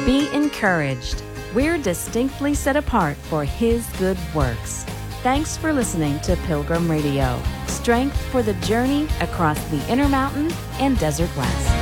Be encouraged. We're distinctly set apart for His good works. Thanks for listening to Pilgrim Radio. Strength for the journey across the Intermountain and Desert West.